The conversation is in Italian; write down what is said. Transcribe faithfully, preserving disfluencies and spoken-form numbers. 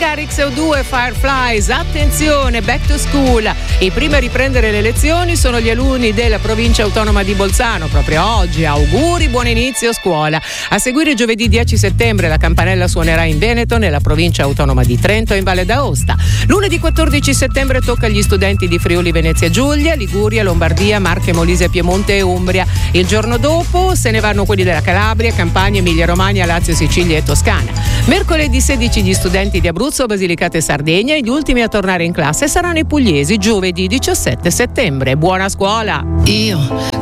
Clerics O due Fireflies, attenzione, back to school. I primi a riprendere le lezioni sono gli alunni della provincia autonoma di Bolzano, proprio oggi. Auguri, buon inizio scuola. A seguire giovedì dieci settembre la campanella suonerà in Veneto, nella provincia autonoma di Trento e in Valle d'Aosta. Lunedì quattordici settembre tocca agli studenti di Friuli Venezia Giulia, Liguria, Lombardia, Marche, Molise, Piemonte e Umbria. Il giorno dopo se ne vanno quelli della Calabria, Campania, Emilia Romagna, Lazio, Sicilia e Toscana. Mercoledì sedici gli studenti di Abruzzo, Basilicata e Sardegna, e gli ultimi a tornare in classe saranno i pugliesi giovedì diciassette settembre. Buona scuola! Io